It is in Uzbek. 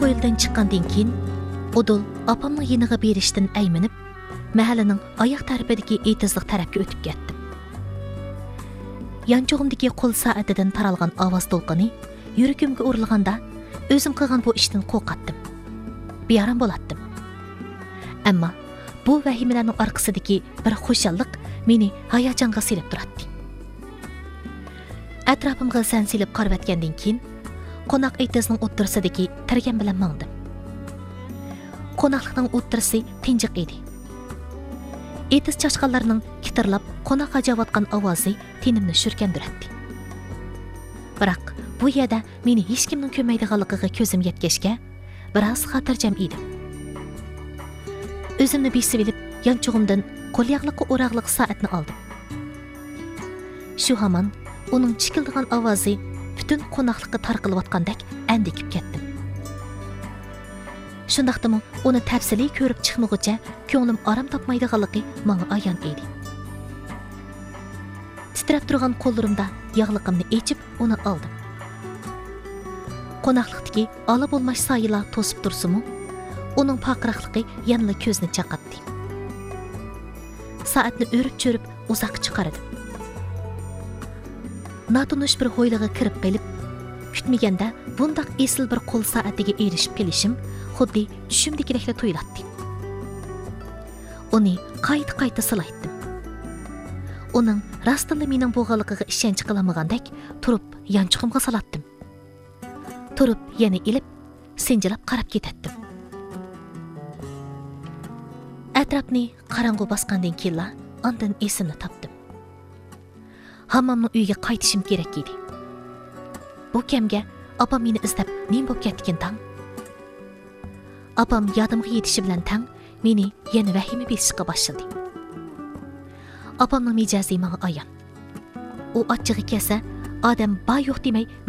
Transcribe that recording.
hovlidan chiqqandan keyin Odul opamning yeniga berishdan ayminib, mahallaning oyoq tarafidagi etizliq tarafga o'tib ketdim. Yanchog'imdagi qo'l soatidan taralgan ovoz to'lqini yuragimga urilganda, o'zim qilgan bu ishdan qo'rqatdim. Bearam bo'latdim. Ammo bu vahimalarning orqasidagi bir xushalliq meni hayajonga silib turadi. Atrofimga san silib qarayotgandan keyin qo'noq etizning o'ttirsidagi targan bilan mangdim. Qo'noqlikning o'ttirisi tinchiq edi. Etiz chashqanlarning kitirlab qo'noqqa javotgan ovozi tenimni shurkandiradi. Biroq bu yerda meni hech kimning ko'maydiganligiga ko'zim yetkashga biroz xotirjam edim. O'zimni besib olib, yanchog'imdan qo'lyaqliqqa o'rog'liq soatni oldim. Shu hamon uning chikildigan ovozi butun qo'noqlikqa tarqalayotgandek andikib ketdim. Shundaqdimi uni tafsiliy ko'rib chiqmaguncha ko'nglim orom topmaydiganligi menga ayon edi. Titrab turgan qo'llarimda yog'liqimni echib uni oldim. Qo'noqlikdagi ola bo'lmash soyilar to'sib tursimu, uning paqiraqligi yanla ko'zni chaqatdi. Soatni o'rib-cho'rib uzoqqa chiqardim. Natunish bir hovliga kirib qelib, kutmaganda bundaq esil bir qo'l soatiga erishib kelishim xuddi tushimdagidek tuyulatdi. Uni qayta silaytdim. Uning rostla mening bo'lganligiga ishonch qilamagandek turib yanchig'imga salatdim. Turib yana ilib, sinjilab qarab ketatdim. Atrofni qorong'u bosgandan keyin ondan esimni topdim. Hammamning uyiga qaytishim kerak edi. Bu kamga opam meni izlab nim bo'lib ketgan tang. Opam yodimga yetishi bilan tang meni yana vahima besishga boshladi. Opamning mijozi menga ayon. U ochig'i kelsa, odam ba yo'q demay